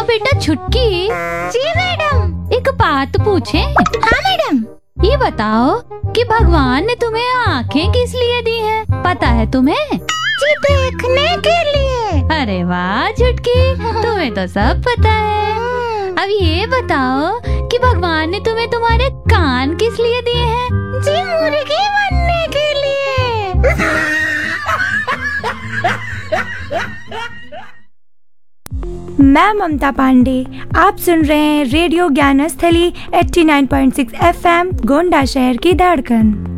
बेटा छुटकी। जी मैडम। एक बात पूछे? हाँ मैडम। ये बताओ कि भगवान ने तुम्हें आँखें किस लिए दी हैं? पता है तुम्हें? जी देखने के लिए। अरे वाह छुटकी, तुम्हें तो सब पता है। अब ये बताओ कि भगवान ने तुम्हें तुम्हारे कान किस लिए दिए हैं? जी मुर्गी बनने के लिए। मैं ममता पांडे, आप सुन रहे हैं रेडियो ज्ञानस्थली 89.6 FM, गोंडा शहर की धड़कन।